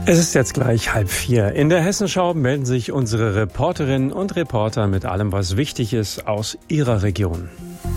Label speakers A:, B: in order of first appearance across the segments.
A: Es ist jetzt gleich 3:30. In der Hessenschau melden sich unsere Reporterinnen und Reporter mit allem, was wichtig ist aus ihrer Region.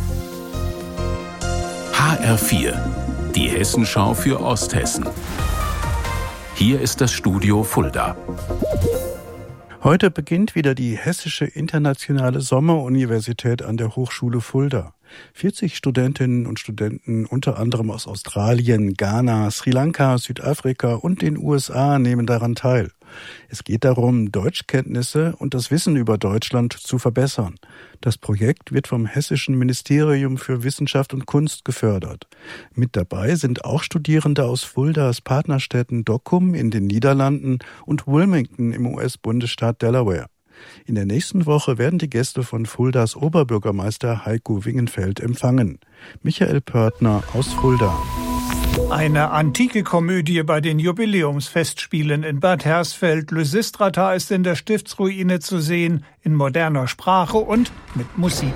B: HR4, die Hessenschau für Osthessen. Hier ist das Studio Fulda.
C: Heute beginnt wieder die Hessische Internationale Sommeruniversität an der Hochschule Fulda. 40 Studentinnen und Studenten, unter anderem aus Australien, Ghana, Sri Lanka, Südafrika und den USA, nehmen daran teil. Es geht darum, Deutschkenntnisse und das Wissen über Deutschland zu verbessern. Das Projekt wird vom Hessischen Ministerium für Wissenschaft und Kunst gefördert. Mit dabei sind auch Studierende aus Fuldas Partnerstädten Dokkum in den Niederlanden und Wilmington im US-Bundesstaat Delaware. In der nächsten Woche werden die Gäste von Fuldas Oberbürgermeister Heiko Wingenfeld empfangen. Michael Pörtner aus Fulda.
D: Eine antike Komödie bei den Jubiläumsfestspielen in Bad Hersfeld. Lysistrata ist in der Stiftsruine zu sehen, in moderner Sprache und mit Musik.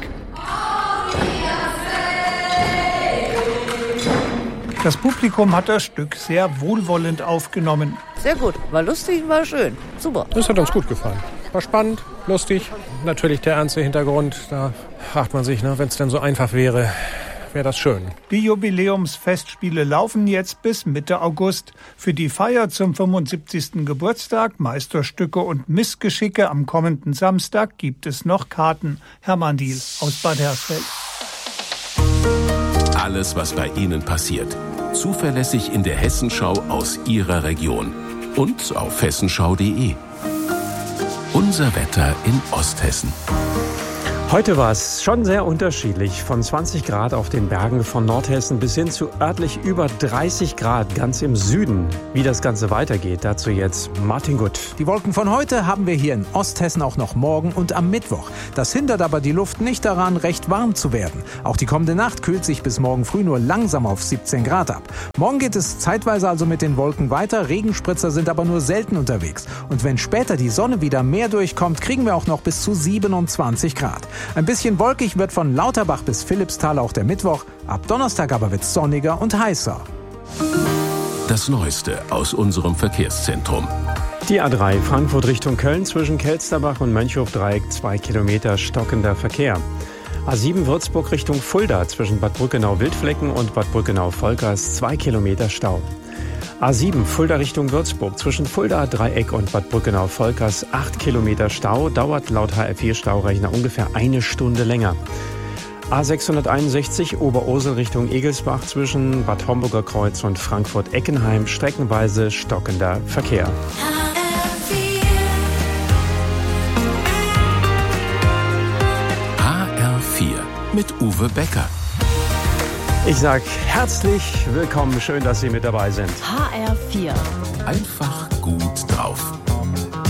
D: Das Publikum hat das Stück sehr wohlwollend aufgenommen.
E: Sehr gut, war lustig, war schön, super.
F: Das hat uns gut gefallen. War spannend, lustig. Natürlich der ernste Hintergrund, da fragt man sich, wenn es denn so einfach wäre, wäre das schön.
D: Die Jubiläumsfestspiele laufen jetzt bis Mitte August. Für die Feier zum 75. Geburtstag, Meisterstücke und Missgeschicke am kommenden Samstag gibt es noch Karten. Hermann Diehl aus Bad Hersfeld.
B: Alles, was bei Ihnen passiert. Zuverlässig in der Hessenschau aus Ihrer Region. Und auf hessenschau.de. Unser Wetter in Osthessen.
A: Heute war es schon sehr unterschiedlich. Von 20 Grad auf den Bergen von Nordhessen bis hin zu örtlich über 30 Grad ganz im Süden. Wie das Ganze weitergeht, dazu jetzt Martin Gutt.
G: Die Wolken von heute haben wir hier in Osthessen auch noch morgen und am Mittwoch. Das hindert aber die Luft nicht daran, recht warm zu werden. Auch die kommende Nacht kühlt sich bis morgen früh nur langsam auf 17 Grad ab. Morgen geht es zeitweise also mit den Wolken weiter. Regenspritzer sind aber nur selten unterwegs. Und wenn später die Sonne wieder mehr durchkommt, kriegen wir auch noch bis zu 27 Grad. Ein bisschen wolkig wird von Lauterbach bis Philippsthal auch der Mittwoch. Ab Donnerstag aber wird's sonniger und heißer.
B: Das Neueste aus unserem Verkehrszentrum.
A: Die A3 Frankfurt Richtung Köln zwischen Kelsterbach und Mönchhof-Dreieck 2 Kilometer stockender Verkehr. A7 Würzburg Richtung Fulda zwischen Bad Brückenau-Wildflecken und Bad Brückenau-Volkers 2 Kilometer Stau. A7 Fulda Richtung Würzburg zwischen Fulda Dreieck und Bad Brückenau-Volkers 8 Kilometer Stau, dauert laut HF4-Staurechner ungefähr eine Stunde länger. A661 Oberursel Richtung Egelsbach zwischen Bad Homburger Kreuz und Frankfurt-Eckenheim streckenweise stockender Verkehr.
B: HR4 mit Uwe Becker.
A: Ich sag herzlich willkommen, schön, dass Sie mit dabei sind.
H: HR4.
B: Einfach gut drauf.